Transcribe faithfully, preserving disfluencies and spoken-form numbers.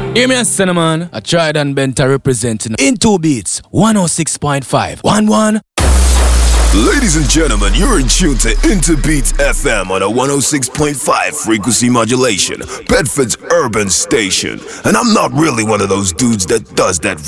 Hear me a cinnamon. I tried and bent representing in two beats. one oh six point five. One one. Ladies and gentlemen, you're in tune to Interbeats F M on a one oh six point five frequency modulation, Bedford's urban station. And I'm not really one of those dudes that does that